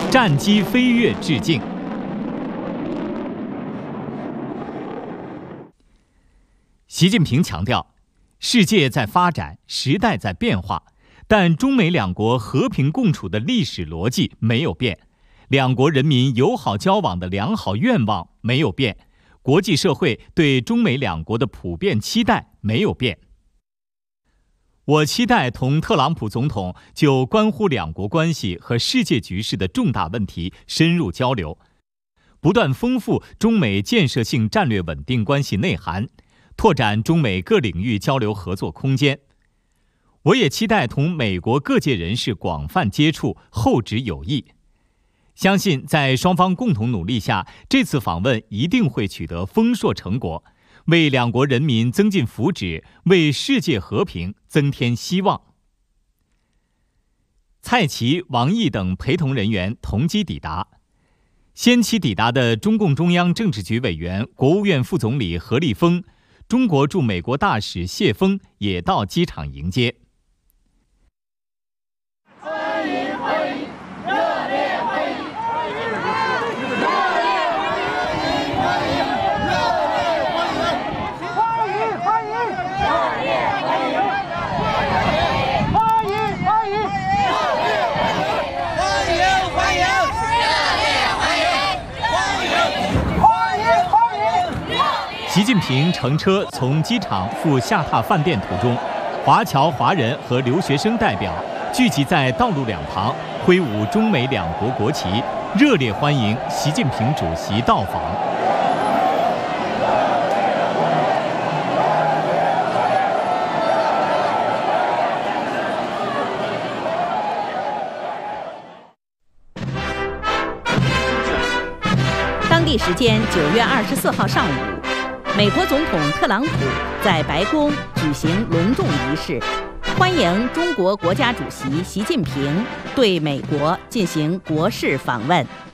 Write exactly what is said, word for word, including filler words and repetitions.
战机飞跃致敬。习近平强调，世界在发展，时代在变化，但中美两国和平共处的历史逻辑没有变，两国人民友好交往的良好愿望没有变，国际社会对中美两国的普遍期待没有变。我期待同特朗普总统就关乎两国关系和世界局势的重大问题深入交流，不断丰富中美建设性战略稳定关系内涵，拓展中美各领域交流合作空间。我也期待同美国各界人士广泛接触，厚植友谊。相信在双方共同努力下，这次访问一定会取得丰硕成果，为两国人民增进福祉，为世界和平增添希望。蔡奇、王毅等陪同人员同机抵达。先期抵达的中共中央政治局委员、国务院副总理何立峰、中国驻美国大使谢锋也到机场迎接。 欢迎欢迎，热烈欢迎！热烈欢迎！欢迎！热烈欢迎！欢迎欢迎！热烈欢迎！欢迎欢迎！热烈欢迎！欢迎欢迎！热烈欢迎！欢迎欢迎！ 习近平乘车从机场赴下榻饭店途中，华侨华人和留学生代表聚集在道路两旁，挥舞中美两国国旗，热烈欢迎习近平主席到访。 当地时间九月二十四号上午，美国总统特朗普在白宫举行隆重仪式，欢迎中国国家主席习近平对美国进行国事访问。